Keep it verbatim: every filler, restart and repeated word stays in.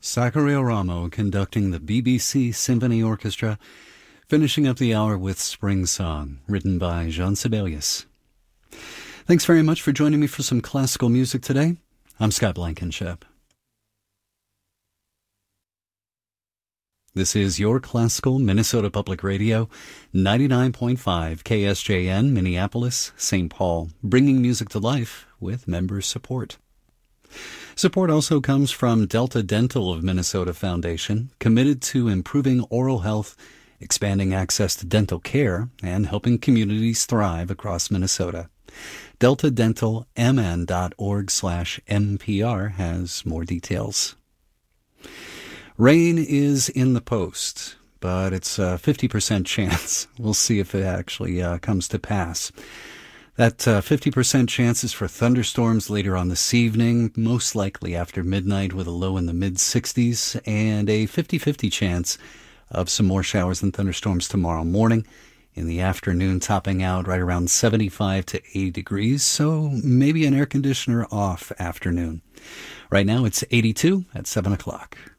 Sacario Ramo conducting the B B C Symphony Orchestra, finishing up the hour with Spring Song, written by Jean Sibelius. Thanks very much for joining me for some classical music today. I'm Scott Blankenship. This is your Classical Minnesota Public Radio, ninety-nine point five K S J N, Minneapolis, Saint Paul, bringing music to life with member support. Support also comes from Delta Dental of Minnesota Foundation, committed to improving oral health, expanding access to dental care, and helping communities thrive across Minnesota. delta dental m n dot org slash M P R has more details. Rain is in the post, but it's a fifty percent chance. We'll see if it actually uh, comes to pass. That uh, fifty percent chance is for thunderstorms later on this evening, most likely after midnight with a low in the mid-sixties, and a fifty-fifty chance of some more showers and thunderstorms tomorrow morning. In the afternoon, topping out right around seventy-five to eighty degrees, so maybe an air conditioner off afternoon. Right now it's eighty-two at seven o'clock.